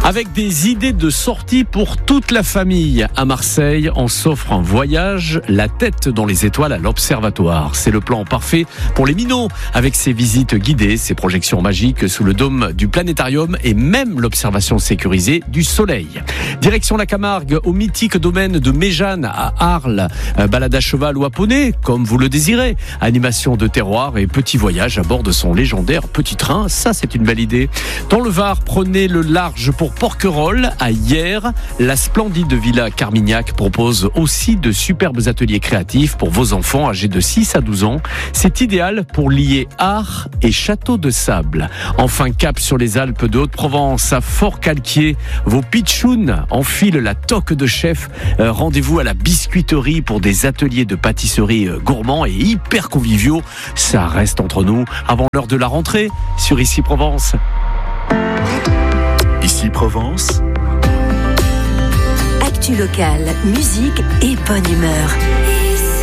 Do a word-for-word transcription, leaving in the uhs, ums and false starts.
Avec des idées de sortie pour toute la famille. À Marseille, on s'offre un voyage, la tête dans les étoiles à l'Observatoire. C'est le plan parfait pour les minots, avec ses visites guidées, ses projections magiques sous le dôme du planétarium et même l'observation sécurisée du soleil. Direction la Camargue, au mythique domaine de Méjane à Arles. Balade à cheval ou à poney, comme vous le désirez. Animation de terroir et petit voyage à bord de son légendaire petit train. Ça, c'est une belle idée. Dans le Var, prenez le large pour Porquerolles, à Hyères. La splendide Villa Carmignac propose aussi de superbes ateliers créatifs pour vos enfants âgés de six à douze ans. C'est idéal pour lier art et château de sable. Enfin, cap sur les Alpes de Haute-Provence, à Fort-Calquier. Vos pitchouns enfilent la toque de chef. Euh, rendez-vous à la biscuiterie pour des ateliers de pâtisserie gourmands et hyper conviviaux. Ça reste entre nous avant l'heure de la rentrée sur Ici Provence. Ici Provence. Actu locale, musique et bonne humeur.